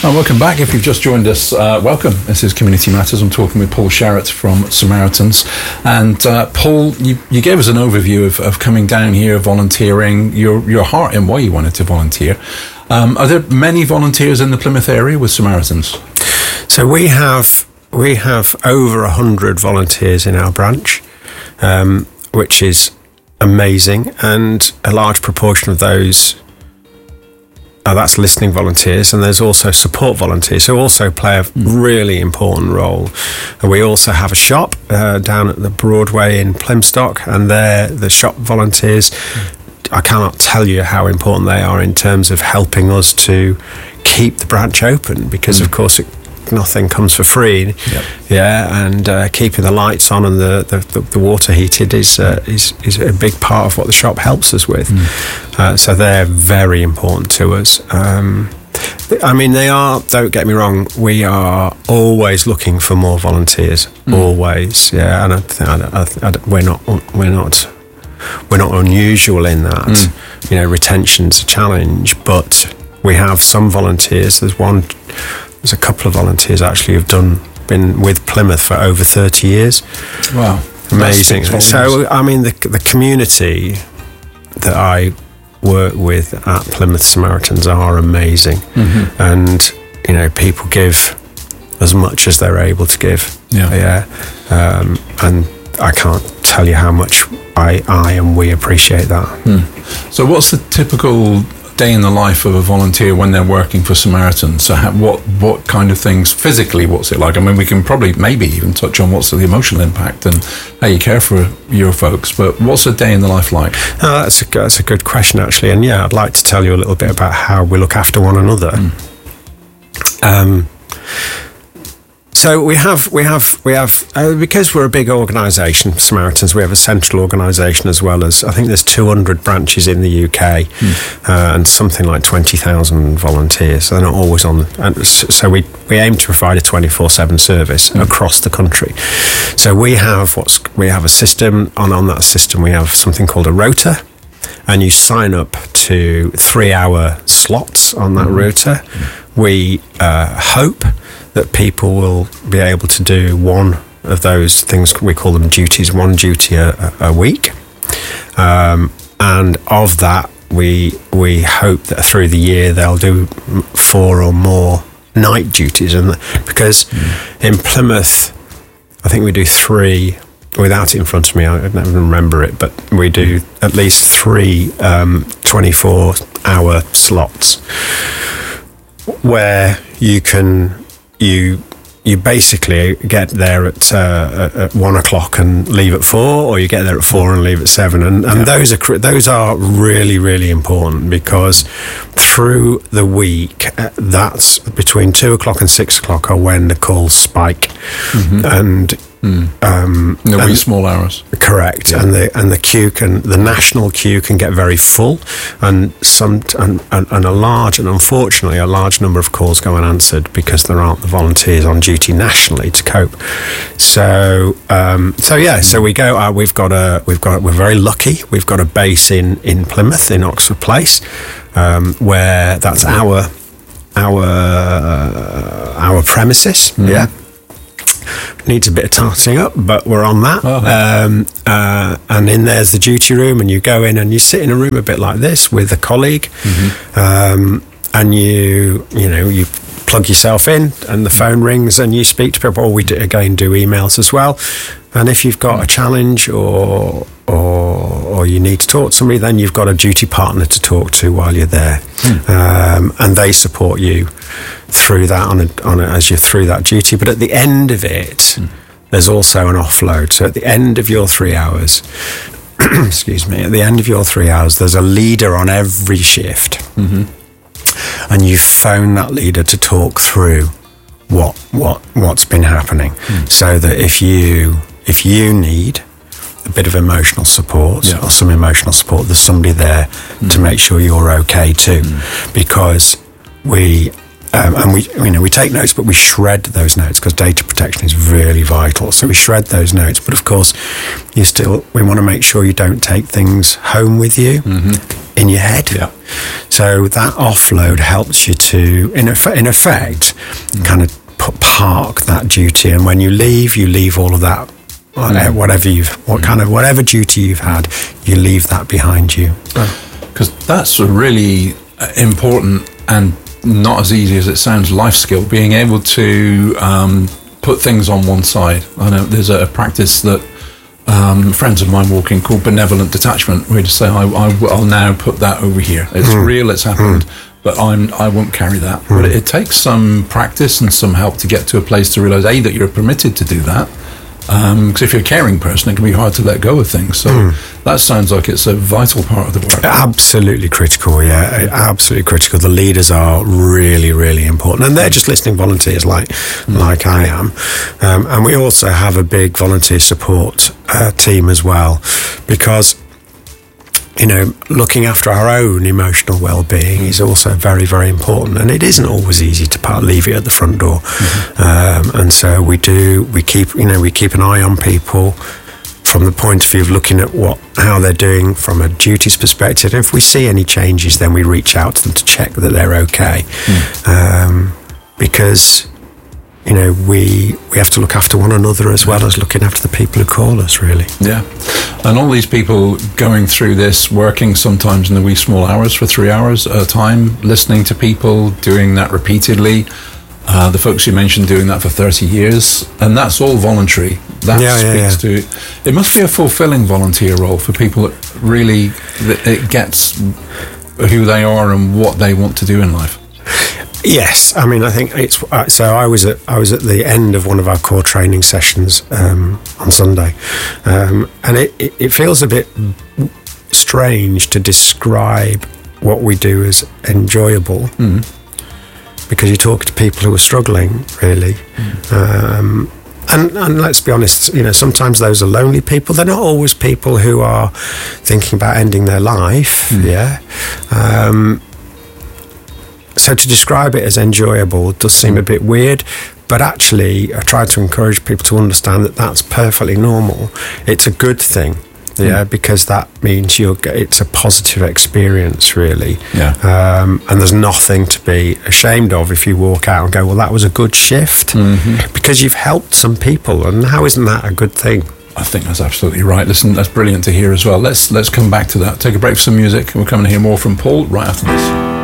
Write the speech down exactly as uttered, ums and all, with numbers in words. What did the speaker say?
Oh, welcome back. If you've just joined us, uh, welcome. This is Community Matters. I'm talking with Paul Sherratt from Samaritans. And uh, Paul, you, you gave us an overview of, of coming down here, volunteering, your your heart in why you wanted to volunteer. Um, are there many volunteers in the Plymouth area with Samaritans? So we have we have over a hundred volunteers in our branch, um, which is amazing, and a large proportion of those. Uh, that's listening volunteers, and there's also support volunteers who also play a really important role. And we also have a shop uh, down at the Broadway in Plymstock, and they're the shop volunteers. I cannot tell you how important they are in terms of helping us to keep the branch open, because mm. of course it, nothing comes for free. Yep. Yeah, and uh, keeping the lights on and the, the, the water heated is, uh, is is a big part of what the shop helps us with. Mm. Uh, so they're very important to us. Um, I mean, they are, don't get me wrong, we are always looking for more volunteers, mm. always. Yeah, and I, I, I, I, we're not we're not we're not unusual in that. Mm. You know, retention's a challenge, but we have some volunteers. There's one. There's a couple of volunteers actually who've done been with Plymouth for over thirty years. Wow, amazing! So I mean, the the community that I work with at Plymouth Samaritans are amazing, mm-hmm. and you know, people give as much as they're able to give. Yeah, yeah, um, and I can't tell you how much I I and we appreciate that. Mm. So, what's the typical day in the life of a volunteer when they're working for Samaritans? So how, what what kind of things physically, what's it like? I mean, we can probably maybe even touch on what's the emotional impact and how you care for your folks, but what's a day in the life like? Oh, that's a, that's a good question, actually. And yeah, I'd like to tell you a little bit about how we look after one another. Mm. Um, So we have, we have, we have, uh, because we're a big organisation, Samaritans, we have a central organisation as well as, I think there's two hundred branches in the U K mm. uh, and something like twenty thousand volunteers. They're not always on, and so we, we aim to provide a twenty-four seven service mm. across the country. So we have what's, we have a system, and on that system we have something called a rota, and you sign up to three hour slots on that mm. rota. Mm. We uh, hope that people will be able to do one of those things, we call them duties, one duty a, a week. Um, and of that, we we hope that through the year they'll do four or more night duties. And because mm. in Plymouth, I think we do three, without it in front of me, I don't remember it, but we do at least three um, twenty-four hour slots where you can... You you basically get there at, uh, at one o'clock and leave at four, or you get there at four and leave at seven, and, and yeah. those are those are really really important, because through the week, uh, that's between two o'clock and six o'clock are when the calls spike, mm-hmm. and. Mm. Um, the wee small hours, correct, yeah. and the and the queue can the national queue can get very full, and some and, and, and a large and unfortunately a large number of calls go unanswered because there aren't the volunteers on duty nationally to cope. So um, so yeah, mm. so we go. Uh, we've got a we've got we're very lucky. We've got a base in, in Plymouth in Oxford Place, um, where that's our our uh, our premises. Mm. Yeah. Needs a bit of tarting up, but we're on that. Oh, um, uh, and in there's the duty room, and you go in and you sit in a room a bit like this with a colleague, mm-hmm. um, and you you know you plug yourself in, and the phone rings, and you speak to people. Or we do, again do emails as well. And if you've got a challenge or or or you need to talk to somebody, then you've got a duty partner to talk to while you're there, mm. um, and they support you through that on a, on a, as you're through that duty. But at the end of it, mm. there's also an offload. So at the end of your three hours, excuse me, at the end of your three hours, there's a leader on every shift, mm-hmm. and you phone that leader to talk through what what what's been happening, mm. so that if you if you need a bit of emotional support yeah. or some emotional support, there's somebody there mm. to make sure you're okay too, mm. because we Um, and we, you know, we take notes, but we shred those notes because data protection is really vital. So we shred those notes, but of course, you still we want to make sure you don't take things home with you mm-hmm. in your head. Yeah. So that offload helps you to, in effect, in effect mm-hmm. kind of put, park that duty, and when you leave, you leave all of that. Mm-hmm. Whatever you've, what kind of whatever duty you've had, you leave that behind you. Because that's a really important and not as easy as it sounds life skill, being able to um, put things on one side. I know there's a practice that um, friends of mine walk in called benevolent detachment, where you just say, I, I, I'll now put that over here. It's mm. real, it's happened, mm. but I'm, I won't carry that. Mm. But it, it takes some practice and some help to get to a place to realise, A, that you're permitted to do that. Because um, if you're a caring person, it can be hard to let go of things. So mm. that sounds like it's a vital part of the work. Absolutely critical, yeah. Absolutely critical. The leaders are really, really important. And they're just listening volunteers like mm. like I am. Um, and we also have a big volunteer support uh, team as well, because you know, looking after our own emotional well-being is also very, very important, and it isn't always easy to part, leave it at the front door. Mm-hmm. Um, and so we do. We keep, you know, we keep an eye on people from the point of view of looking at what how they're doing from a duties perspective. And if we see any changes, then we reach out to them to check that they're okay, mm. um, because you know we we have to look after one another as well as looking after the people who call us, really. Yeah. And all these people going through this, working sometimes in the wee small hours for three hours at a time, listening to people, doing that repeatedly. Uh, the folks you mentioned doing that for thirty years, and that's all voluntary. That yeah, speaks yeah, yeah. to. It must be a fulfilling volunteer role for people that really that it gets who they are and what they want to do in life. Yes, I mean, I think it's uh, so. I was at I was at the end of one of our core training sessions um, on Sunday, um, and it, it, it feels a bit strange to describe what we do as enjoyable, mm. because you talk to people who are struggling, really, mm. um, and and let's be honest, you know, sometimes those are lonely people. They're not always people who are thinking about ending their life. Mm. Yeah. Um, So to describe it as enjoyable does seem a bit weird, but actually I try to encourage people to understand that that's perfectly normal. It's a good thing, yeah, mm. because that means you'll get, it's a positive experience, really. Yeah. Um, and there's nothing to be ashamed of if you walk out and go, well, that was a good shift, mm-hmm. because you've helped some people, and how isn't that a good thing? I think that's absolutely right. Listen, that's brilliant to hear as well. Let's let's come back to that. Take a break for some music. We're coming to hear more from Paul right after this.